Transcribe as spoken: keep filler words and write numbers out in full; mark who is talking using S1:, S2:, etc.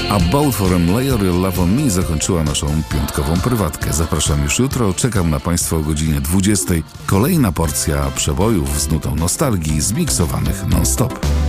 S1: About for a Layer Your Love on Me zakończyła naszą piątkową prywatkę. Zapraszam już jutro, czekam na Państwa o godzinie dwudziestej. Kolejna porcja przebojów z nutą nostalgii, zmiksowanych non-stop.